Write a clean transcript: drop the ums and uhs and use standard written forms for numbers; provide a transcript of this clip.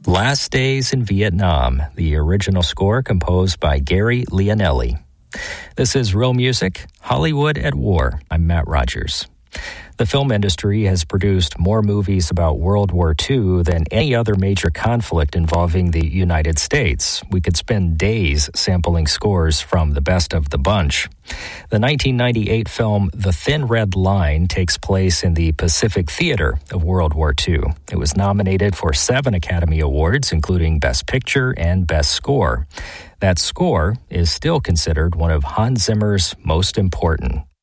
Last Days in Vietnam, the original score composed by Gary Leonelli. This is Real Music, Hollywood at War. I'm Matt Rogers. The film industry has produced more movies about World War II than any other major conflict involving the United States. We could spend days sampling scores from the best of the bunch. The 1998 film The Thin Red Line takes place in the Pacific Theater of World War II. It was nominated for 7 Academy Awards, including Best Picture and Best Score. That score is still considered one of Hans Zimmer's most important.